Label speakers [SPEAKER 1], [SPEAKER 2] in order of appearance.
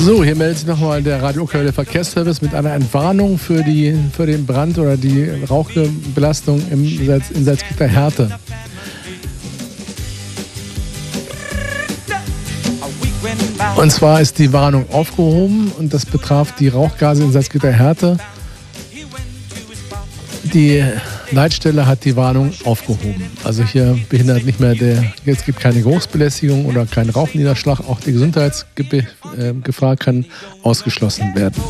[SPEAKER 1] So, hier meldet sich nochmal der Radio Köln Verkehrsservice mit einer Entwarnung für den Brand oder die Rauchbelastung in Salzgitter-Härte. Und zwar ist die Warnung aufgehoben und das betraf die Rauchgase in Salzgitter-Härte. Die Leitstelle hat die Warnung aufgehoben. Also hier behindert nicht mehr jetzt gibt keine Geruchsbelästigung oder keinen Rauchniederschlag. Auch die Gesundheitsgefahr kann ausgeschlossen werden.